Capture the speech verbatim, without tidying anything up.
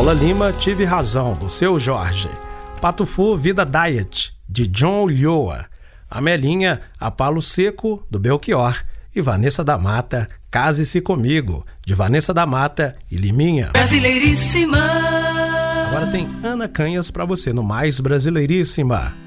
Paula Lima, Tive Razão, do Seu Jorge. Pato Fu, Vida Diet, de John Ulloa. Amelinha, A Palo Seco, do Belchior. E Vanessa da Mata, Case-se Comigo, de Vanessa da Mata e Liminha. Brasileiríssima. Agora tem Ana Canhas pra você no Mais Brasileiríssima.